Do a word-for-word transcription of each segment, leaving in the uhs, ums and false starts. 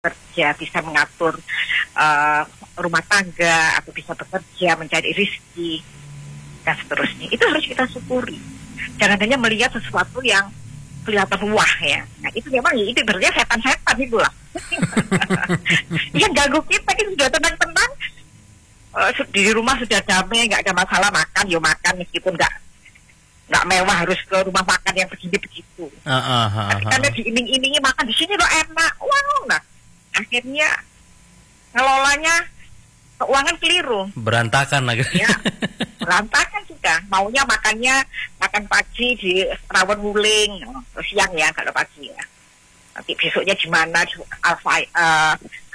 kerja, bisa mengatur uh, rumah tangga, atau bisa bekerja, mencari rezeki, dan seterusnya. Itu harus kita syukuri. Jangan hanya melihat sesuatu yang kelihatan wah ya. Nah itu memang itu berarti setan-setan itulah. Yang ganggu kita, kita sudah tenang-tenang, uh, di rumah sudah damai, nggak ada masalah, makan, yo makan meskipun nggak nggak mewah harus ke rumah makan yang begini begitu. Uh, uh, uh, uh. Karena diiming-imingi makan di sini lo enak, wow, nah akhirnya ngelolanya keuangan keliru, berantakan lagi. Ya, berantakan juga. Maunya makannya makan pagi di rawon wuling, terus siang ya kalau pagi ya. Nanti besoknya di mana di Alfa, uh,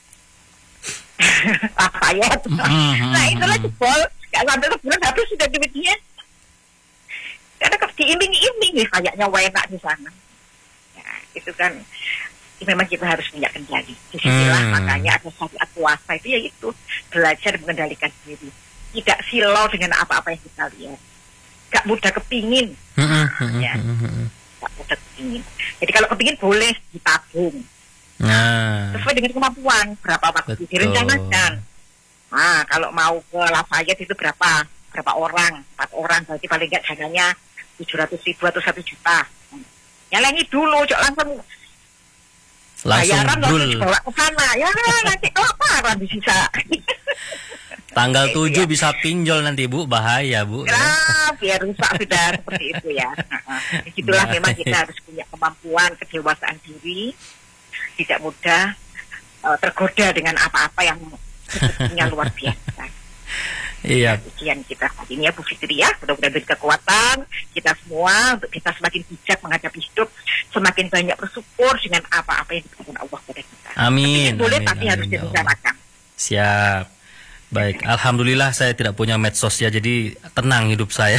Lafayette. Nah itulah jebol, nggak sampai sebulan habis sudah duitnya. Karena diiming-imingi kayaknya enak di sana. Ya, itu kan memang kita harus punya kendali. Disinilah hmm. makanya ada syariat puasa itu ya itu belajar mengendalikan diri, tidak silau dengan apa-apa yang kita lihat, gak mudah kepingin, ya, gak mudah kepingin. Jadi kalau kepingin boleh ditabung, nah. sesuai dengan kemampuan, berapa waktu direncanakan. Nah kalau mau ke Lafayette itu berapa, berapa orang, empat orang, berarti paling nggak dananya tujuh ratus ribu atau satu juta. Nyalengi dulu, jangan langsung langsung langsung dibawa ke sana ya, nanti kelaparan di sisa. Tanggal tujuh ya. Bisa pinjol nanti Bu, bahaya Bu. Nah, biar rusak sudah seperti itu ya. Itulah nah. Memang kita harus punya kemampuan, kedewasaan diri, tidak mudah uh, tergoda dengan apa-apa yang sebetulnya luar biasa. Iya. Ujian kita saat ini ya Bu Fitri ya, mudah-mudahan beri kekuatan kita semua untuk kita semakin bijak menghadapi hidup, semakin banyak bersyukur dengan apa-apa yang diberikan Allah kepada kita. Amin. Tapi boleh amin, tapi amin, harus ya direncanakan. Siap. Baik, alhamdulillah saya tidak punya medsos ya, jadi tenang hidup saya.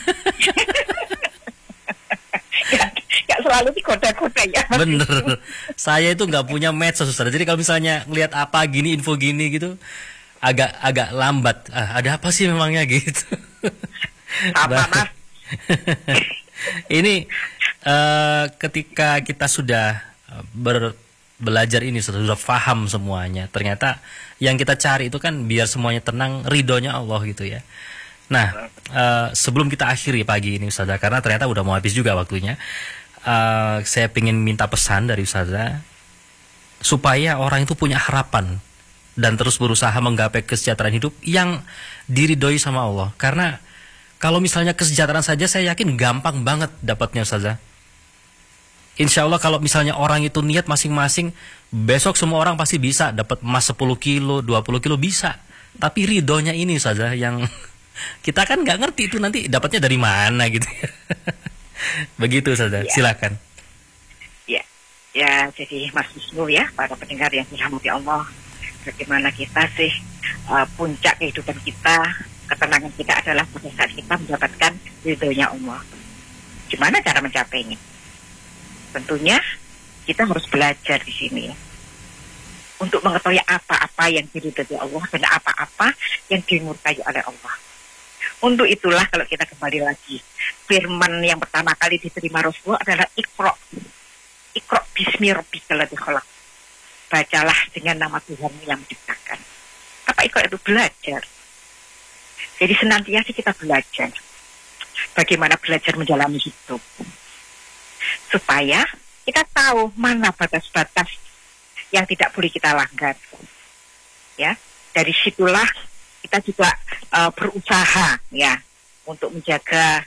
Gak, gak selalu digoda-goda ya. Bener. Saya itu nggak punya medsos, Ustaz. Jadi kalau misalnya ngelihat apa gini, info gini gitu, agak agak lambat. Ah, ada apa sih memangnya gitu? Apa Mas? Ini uh, ketika kita sudah ber, belajar ini sudah, sudah paham semuanya. Ternyata yang kita cari itu kan biar semuanya tenang, ridhonya Allah gitu ya. Nah, uh, sebelum kita akhiri pagi ini Ustazah, karena ternyata udah mau habis juga waktunya, uh, saya ingin minta pesan dari Ustazah supaya orang itu punya harapan dan terus berusaha menggapai kesejahteraan hidup yang diridhoi sama Allah. Karena kalau misalnya kesejahteraan saja saya yakin gampang banget dapatnya Ustazah. Insya Allah kalau misalnya orang itu niat masing-masing, besok semua orang pasti bisa dapat emas sepuluh kilo, dua puluh kilo bisa. Tapi ridhonya ini Ustazah yang kita kan nggak ngerti itu nanti dapatnya dari mana gitu. Begitu Ustazah, ya. Silakan. Ya, ya jadi Mas Wisnu ya, para pendengar yang dirahmati Allah. Bagaimana kita sih uh, puncak kehidupan kita, ketenangan kita adalah pada saat kita mendapatkan ridhonya Allah. Gimana cara mencapainya? Tentunya kita harus belajar di sini untuk mengetahui apa-apa yang diridhoi Allah dan apa-apa yang dimurkai oleh Allah. Untuk itulah kalau kita kembali lagi, firman yang pertama kali diterima Rasulullah adalah Iqra. Iqra bismi rabbikal ladzi khalaq. Bacalah dengan nama Tuhanmu yang menciptakan. Apa itu? Itu belajar. Jadi senantiasa kita belajar. Bagaimana belajar menjalani hidup. Supaya kita tahu mana batas-batas yang tidak boleh kita langgar. Ya, dari situlah kita juga uh, berusaha ya untuk menjaga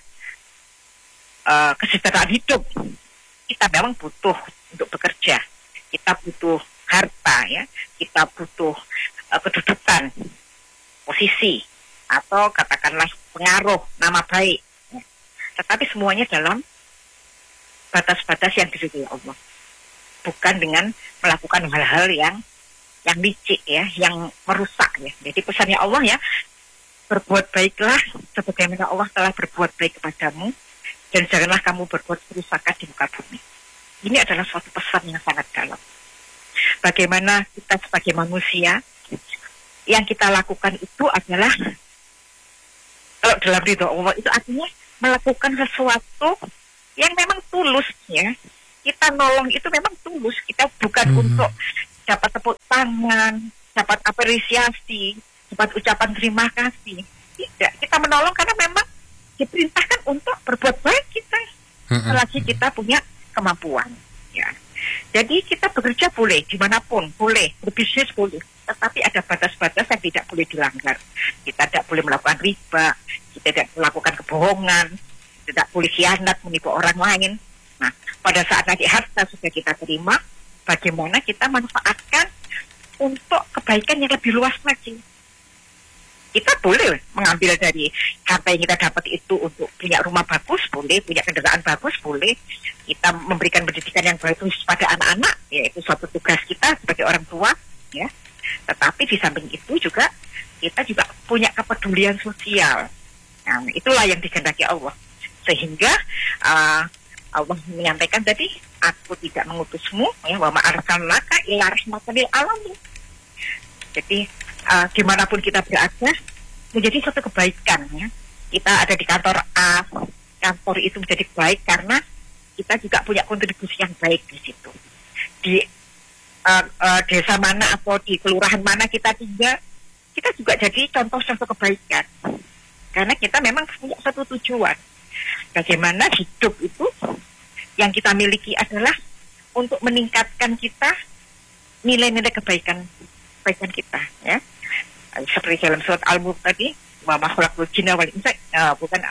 uh, kesejahteraan hidup. Kita memang butuh untuk bekerja. Kita butuh harta ya, kita butuh uh, kedudukan, posisi, atau katakanlah pengaruh, nama baik. Ya. Tetapi semuanya dalam batas-batas yang diridhoi Allah, bukan dengan melakukan hal-hal yang yang licik ya, yang merusak ya. Jadi pesannya Allah ya, berbuat baiklah sebagaimana Allah telah berbuat baik kepadamu, dan janganlah kamu berbuat kerusakan di muka bumi. Ini adalah suatu pesan yang sangat dalam. Bagaimana kita sebagai manusia, yang kita lakukan itu adalah, kalau dalam ridho Allah itu artinya melakukan sesuatu yang memang tulus ya. Kita nolong itu memang tulus. Kita bukan hmm. untuk dapat tepuk tangan, dapat apresiasi, dapat ucapan terima kasih. Tidak, kita menolong karena memang diperintahkan untuk berbuat baik kita, selagi kita punya kemampuan. Ya, jadi kita bekerja boleh dimanapun, boleh berbisnis boleh, tetapi ada batas-batas yang tidak boleh dilanggar. Kita tidak boleh melakukan riba, kita tidak melakukan kebohongan, tidak boleh khianat menipu orang lain. Nah, pada saat nanti harta sudah kita terima, bagaimana kita manfaatkan untuk kebaikan yang lebih luas lagi. Kita boleh mengambil dari harta yang kita dapat itu untuk punya rumah bagus, boleh, punya kendaraan bagus, boleh. Kita memberikan pendidikan yang bagus pada anak-anak, yaitu suatu tugas kita sebagai orang tua, ya. Tetapi di samping itu juga kita juga punya kepedulian sosial. Nah, itulah yang dikehendaki Allah. Sehingga uh, Allah menyampaikan tadi, aku tidak mengutusmu, ya, wa ma arsalnaka illa rahmatan lil alamin. Jadi uh, dimanapun kita berada menjadi suatu kebaikan, ya. Kita ada di kantor A, kantor itu menjadi baik karena kita juga punya kontribusi yang baik di situ. Di uh, uh, desa mana atau di kelurahan mana kita tinggal, kita juga jadi contoh suatu kebaikan. Karena kita memang punya satu tujuan. Bagaimana hidup itu yang kita miliki adalah untuk meningkatkan kita nilai-nilai kebaikan kebaikan kita, ya. Seperti dalam surat Al-Mulk tadi, wa ma khalaqul jinna wal insa, uh, bukan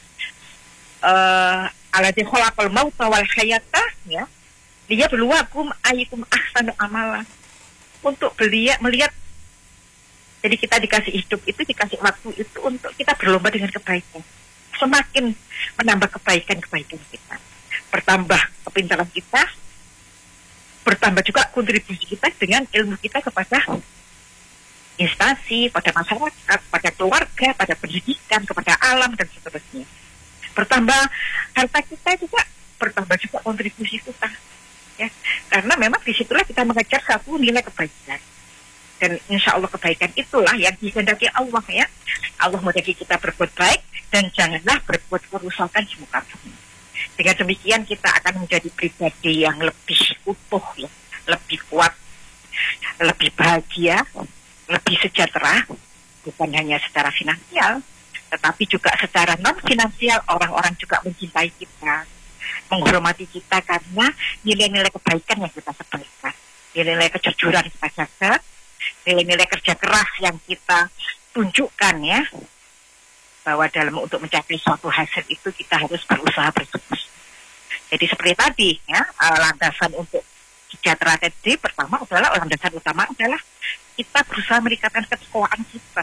uh, alladzi khalaqal mauta wal hayata, ya. Liyabluwakum ayyukum ahsanu amala. Untuk beliau melihat, jadi kita dikasih hidup itu, dikasih waktu itu untuk kita berlomba dengan kebaikan. Semakin menambah kebaikan-kebaikan kita, bertambah kepintaran kita, bertambah juga kontribusi kita dengan ilmu kita kepada instansi, pada masyarakat, pada keluarga, pada pendidikan, kepada alam, dan seterusnya. Bertambah harta kita juga, bertambah juga kontribusi kita, ya. Karena memang disitulah kita mengejar satu nilai kebaikan. Dan insya Allah kebaikan itulah yang dikehendaki Allah, ya. Allah menjadi kita berbuat baik dan janganlah berbuat kerusakan di muka bumi. Dengan demikian kita akan menjadi pribadi yang lebih utuh, ya, lebih kuat, lebih bahagia, lebih sejahtera, bukan hanya secara finansial, tetapi juga secara non finansial. Orang-orang juga mencintai kita, menghormati kita karena nilai-nilai kebaikan yang kita sebarkan, nilai-nilai kejujuran kita jaga, nilai-nilai kerja keras yang kita tunjukkan, ya, bahwa dalam untuk mencapai suatu hasil itu kita harus berusaha bersungguh. Jadi seperti tadi, ya, landasan untuk sejahtera tadi pertama adalah, landasan utama adalah kita berusaha meningkatkan ketakwaan kita.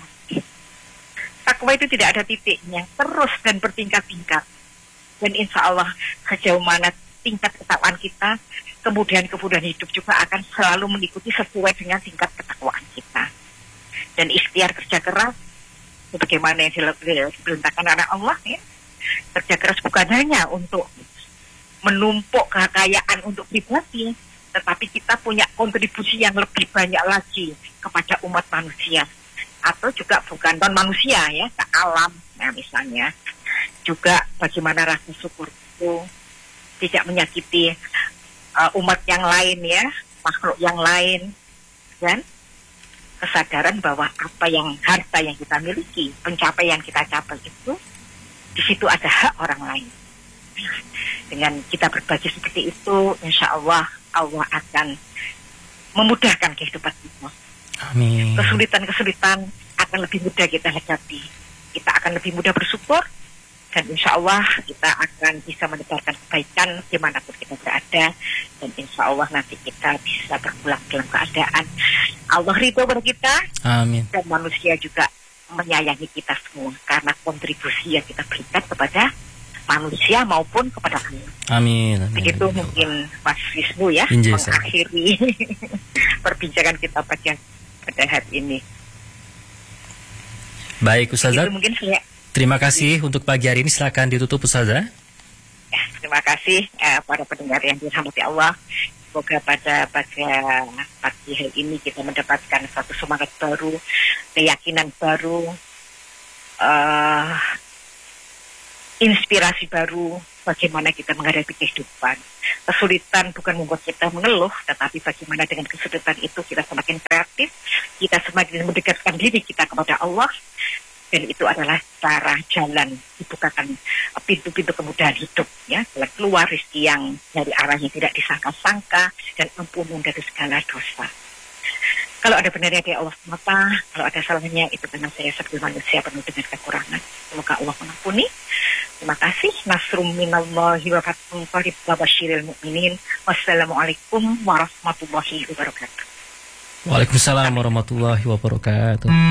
Takwa itu tidak ada titiknya, terus dan bertingkat-tingkat. Dan insya Allah sejauh mana tingkat ketakwaan kita, kemudian kemudian hidup juga akan selalu mengikuti sesuai dengan tingkat ketakwaan kita. Dan ikhtiar kerja keras, sebagaimana yang diperintahkan anak Allah, ya. Kerja keras bukan hanya untuk menumpuk kekayaan untuk pribadi, tetapi kita punya kontribusi yang lebih banyak lagi kepada umat manusia, atau juga bukan non manusia, ya, ke alam, nah misalnya juga bagaimana rasa syukur itu tidak menyakiti uh, umat yang lain, ya, makhluk yang lain, dan kesadaran bahwa apa yang harta yang kita miliki, pencapaian kita capai itu, di situ ada hak orang lain. Dengan kita berbagi seperti itu, insya Allah Allah akan memudahkan kehidupan kita. Amin. Kesulitan-kesulitan akan lebih mudah kita hadapi. Kita akan lebih mudah bersyukur, dan insya Allah kita akan bisa menebarkan kebaikan dimanapun kita berada, dan insya Allah nanti kita bisa berpulang dalam keadaan Allah ridho kepada kita. Amin. Dan manusia juga menyayangi kita semua karena kontribusi yang kita berikan kepada manusia maupun kepada Allah. Amin. Amin. Begitu amin. Mungkin Mas Wisnu, ya, Injil, mengakhiri perbincangan kita pada pada hari ini. Baik, Ustazah. Mungkin saya. Terima kasih untuk pagi hari ini. Silakan ditutup, Ustazah. Ya, terima kasih uh, para pendengar yang dirahmati Allah. Semoga pada pada pagi hari ini kita mendapatkan satu semangat baru, keyakinan baru, uh, inspirasi baru, bagaimana kita menghadapi kehidupan. Kesulitan bukan membuat kita mengeluh, tetapi bagaimana dengan kesulitan itu kita semakin kreatif, kita semakin mendekatkan diri kita kepada Allah, dan itu adalah cara jalan dibukakan pintu-pintu kemudahan hidup, ya, jalan keluar rezeki yang dari arah yang tidak disangka-sangka, dan ampunan dari segala dosa. Kalau ada benarnya dari Allah semata, kalau ada salahnya itu karena saya sebagai manusia penuh dengan kekurangan. Semoga Allah mengampuni. Terima kasih. Nasrum minallahi wa fathun qarib wa basyiril mu'minin. Wassalamualaikum warahmatullahi wabarakatuh. Waalaikumsalam warahmatullahi wabarakatuh.